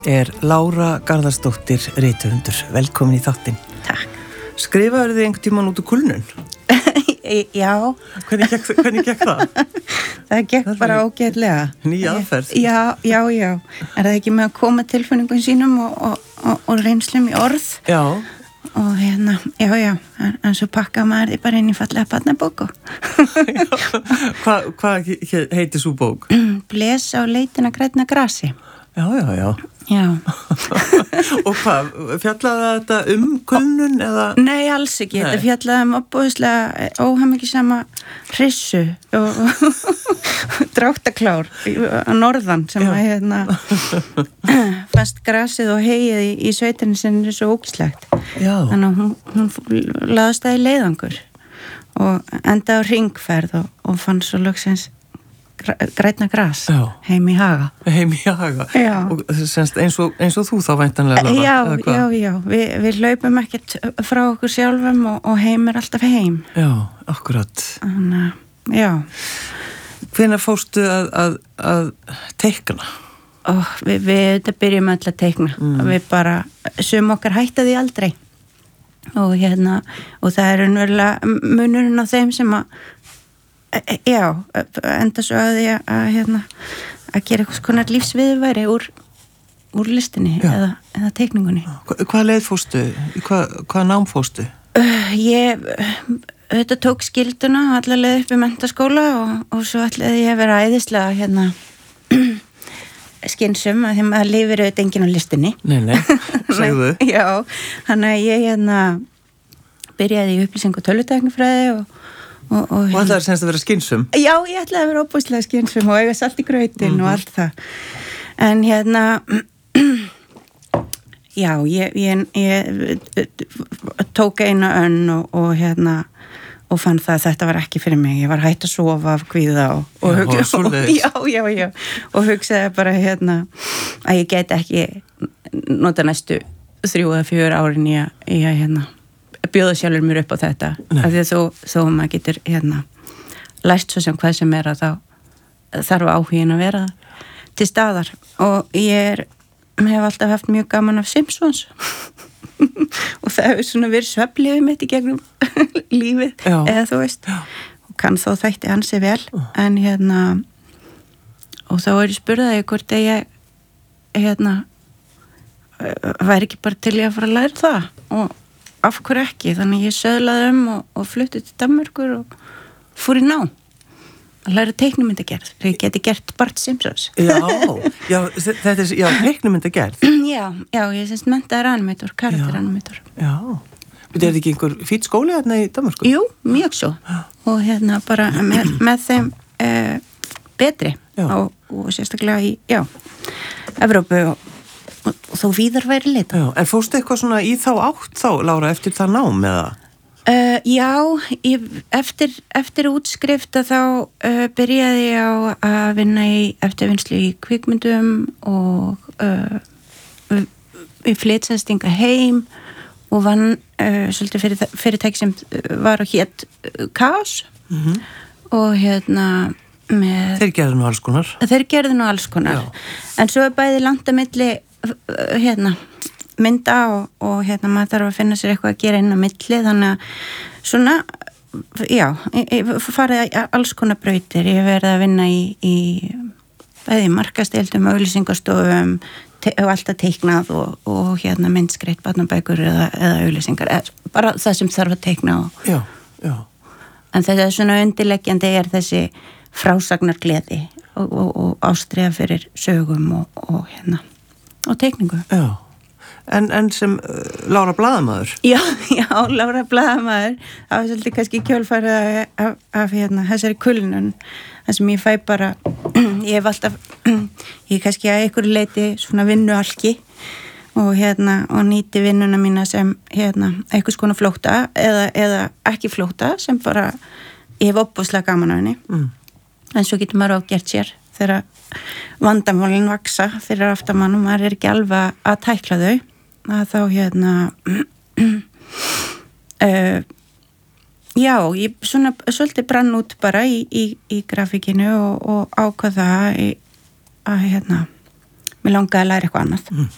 Lára Garðarsdóttir rithöfundur. Velkomin í þáttinn. Takk. Skrifaðu þið einhvern tímann út úr kulnun? Já. Hvernig gekk það? Það gekk bara ágætlega. Ný aðferð. Já. Er það ekki með að koma tilfinningum sínum og reynslum í orð? Já. Og já. En svo pakka maður því bara inn í fallega barnabók. Hvað heitir svo bók? Bles á leitina grænna grasi. Já. Já. Og hvað, fjallaði þetta kulnun eða? Nei, alls ekki. Þetta fjallaði opbúðislega óhamingjusama hrissu og dráttaklár á norðan sem að fannst grasið og heyið í sveitinni sinni svo ógislegt. Já. Þannig að hún laðast það í leiðangur og endaði á hringferð og fann svo loksins grænna gras heim í haga. Já. Og semst eins og þú þá væntanlega Lára? Já. Við hlaupum ekkert frá okkur sjálfum og heim er alltaf heim. Já, akkurat. Já. Hvenær fórstu að teikna? Við byrjum öll að teikna. Við bara, sum okkar hættaði aldrei. Og það er raunverulega munurinn á þeim sem enda svo að því að gera eitthvað konar lífsviðurværi úr listinni eða teikningunni. Hvað leið fórstu? Hvað nám fórstu? Ég tók skilduna allar leið upp í menntaskóla og svo ætlaði ég að vera æðislega skynsum að því maður lifir auðvitað enginn á listinni. Nei, segðu. Já, þannig að ég byrjaði í upplýsing- og tölvutæknifræði og ætlaði semst að vera skynsum? Já, ég ætlaði að vera óbúslega skynsum og eiga salt í grautin og allt það. En já, ég tók eina önn og fann það að þetta var ekki fyrir mig. Ég var hætt að sofa af kvíða og hugsaði bara að ég get ekki nota næstu 3 eða 4 árin í að bjóða sjálfur mér upp á þetta. Af því að þó maður getur lært svo sem hvað sem er að þá þarf áhugin að vera til staðar. Og ég hef alltaf haft mjög gaman af Simpsons og það hefur svona verið svefnlifið mitt í gegnum lífið, eða þú veist. Og kann þó þætti ansi vel, en og þá ég spurði hvort að ég væri ekki bara til ég að fara að læra það og af hverju ekki, þannig ég söðlaði og flutti til Danmörkur og fór í nám að læra teiknimyndagerð, þegar ég geti gert Bart Simpsons. Já, þetta er teiknimyndagerð. Já, ég semst menntaður animator, karakteranimator. Já, þetta er ekki einhver fýtt skóli hérna í Danmörku? Jú, mjög svo, og bara með þeim betri og sérstaklega í, Evrópu og þó víðar væri leita. Já, en fórstu eitthvað svona í þá átt þá, Lára, eftir það nám eða? Já, eftir útskrifta þá byrjaði ég á að vinna í eftirvinnslu í kvikmyndum og við flytsaðstinga heim og vann svolítið fyrirtæki sem var og hét Kaos og Þeir gerðu nú alls konar. Já. En svo bæði landa milli mynda og maður þarf að finna sér eitthvað að gera inn á milli, þannig að svona, ég farið alls konar brautir. Ég verið að vinna í bæði markaðsdeildum, auglýsingastofum og alltaf teiknað og myndskreitt, barnabækur eða auglýsingar, bara það sem þarf að teikna Já. En þetta er svona undirleggjandi þessi frásagnargleði og ástriða fyrir sögum og teikningu. Já. En sem Lára blaðamaður? Já, Lára blaðamaður. Það var svolítið kannski kjölfarið af þessari kulnun. Það sem ég fæ bara, ég hef alltaf, ég kannski að einhverju leiti svona vinnualki og nýti vinnuna mína sem einhvers konar flótta eða ekki flótta sem bara, ég hef opbúslega gaman af henni. En svo getur maður ágert sér þegar vandamálin vaksa fyrir aftamann og maður er ekki alveg að tækla þau, að þá ég svona svolítið brann út bara í grafíkinu og ákvað það að mér langaði að læra eitthvað annað.